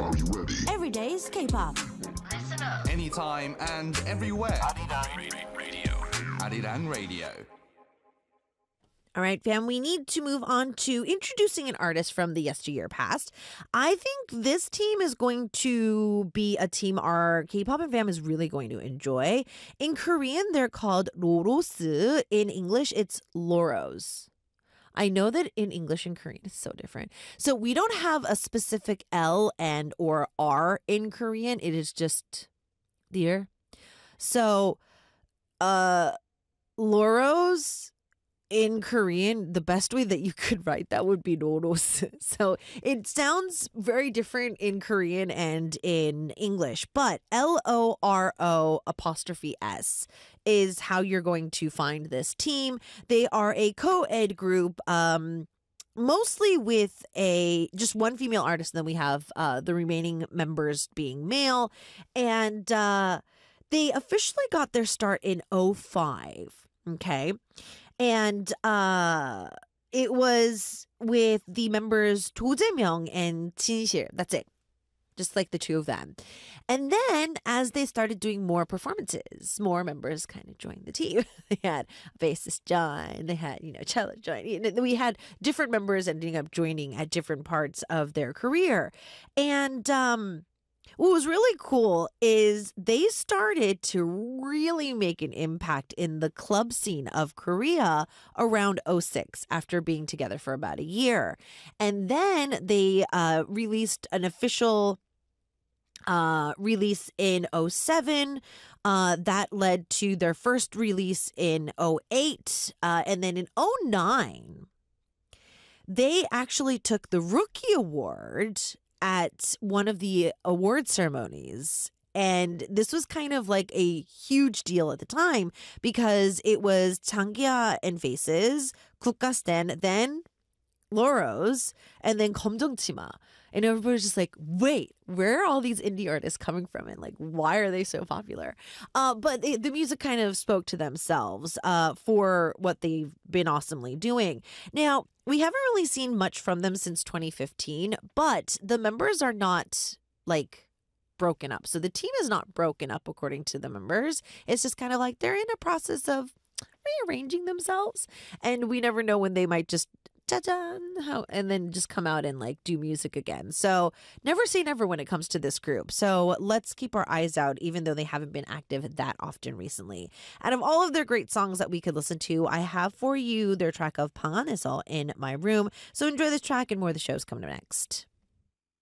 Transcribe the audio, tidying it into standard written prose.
Every day's K-pop. Listen up. Anytime and everywhere. Arirang Radio. All right, fam, we need to move on to introducing an artist from the yesteryear past. I think this team is going to be a team our K-pop and fam is really going to enjoy. In Korean, they're called 로로스. In English, it's Loros. I know that in English and Korean it's so different. So we don't have a specific L and or R in Korean. It is just there. So, Loros in Korean, the best way that you could write that would be Loros. So it sounds very different in Korean and in English, but LORO''S is how you're going to find this team. They are a co-ed group, mostly with just one female artist, and then we have the remaining members being male. And they officially got their start in 2005. Okay. And it was with the members Do Jae-myung and Jinsil. That's it. Just like the two of them. And then as they started doing more performances, more members kind of joined the team. They had bassist join, they had, cello join. We had different members ending up joining at different parts of their career. And what was really cool is they started to really make an impact in the club scene of Korea around 2006 after being together for about a year. And then they released an official release in 2007. That led to their first release in 2008. And then in 2009, they actually took the Rookie Award at one of the award ceremonies. And this was kind of like a huge deal at the time because it was Changia and Faces, Kukasten, then Loros, and then 검정치마. And everybody's just like, wait, where are all these indie artists coming from? And like, why are they so popular? But the music kind of spoke to themselves for what they've been awesomely doing. Now, we haven't really seen much from them since 2015, but the members are not like broken up. So the team is not broken up according to the members. It's just kind of like they're in a process of rearranging themselves. And we never know when they might just and then just come out and like do music again. So never say never when it comes to this group. So let's keep our eyes out, even though they haven't been active that often recently. Out of all of their great songs that we could listen to, I have for you their track of 방 안에서 in my room. So enjoy this track and more of the show's coming up next.